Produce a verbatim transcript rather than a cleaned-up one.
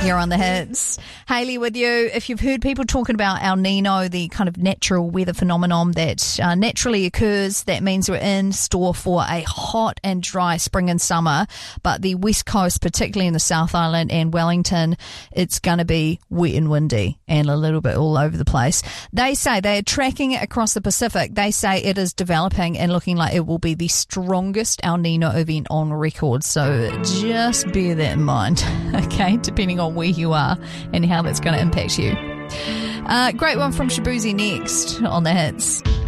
Here on the Hits. Hayley with you. If you've heard people talking about El Nino, the kind of natural weather phenomenon that uh, naturally occurs, that means we're in store for a hot and dry spring and summer. But the West Coast, particularly in the South Island and Wellington, it's going to be wet and windy and a little bit all over the place. They say they are tracking it across the Pacific. They say it is developing and looking like it will be the strongest El Nino event on record. So just bear that in mind, okay, depending on where you are and how that's going to impact you. Uh, great one from Shabuzi next on the Hits.